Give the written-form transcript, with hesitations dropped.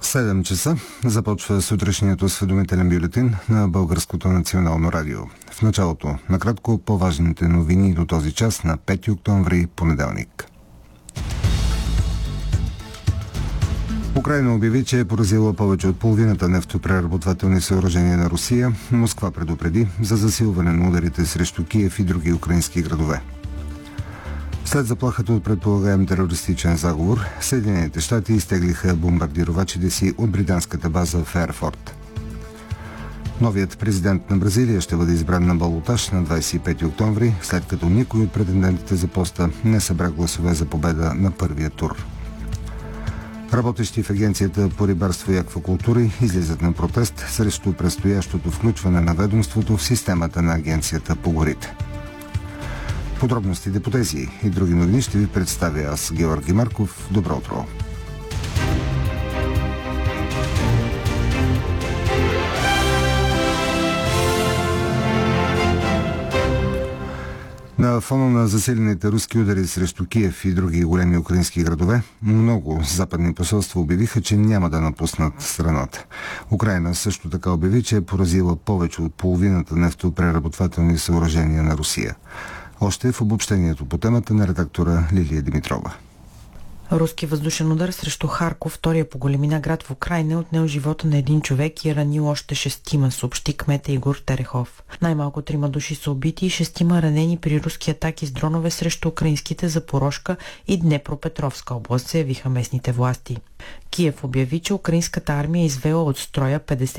7 часа започва сутрешният осведомителен бюлетин на Българското национално радио. В началото, накратко по-важните новини до този час на 5 октомври, понеделник. Украйна обяви, че е поразила повече от половината нефтопреработвателни съоръжения на Русия. Москва предупреди за засилване на ударите срещу Киев и други украински градове. След заплахата от предполагаем терористичен заговор, Съединените щати изтеглиха бомбардировачите си от британската база в Ерфорт. Новият президент на Бразилия ще бъде избран на балотаж на 25 октомври, след като никой от претендентите за поста не събра гласове за победа на първия тур. Работещи в Агенцията по рибарство и аквакултури излизат на протест срещу предстоящото включване на ведомството в системата на Агенцията по горите. Подробностите по тези и други новини ще ви представя аз, Георги Марков. Добро утро! На фона на засилените руски удари срещу Киев и други големи украински градове, много западни посолства обявиха, че няма да напуснат страната. Украйна също така обяви, че е поразила повече от половината нефтопреработвателни съоръжения на Русия. Още в обобщението по темата на редактора Лилия Димитрова. Руски въздушен удар срещу Харков, втория по големина град в Украйна, е отнел живота на един човек и е ранил още 6, съобщи кмета Игор Терехов. Най-малко 3 души са убити и 6 ранени при руски атаки с дронове срещу украинските Запорожка и Днепропетровска област, заявиха местните власти. Киев обяви, че украинската армия е извела от строя 50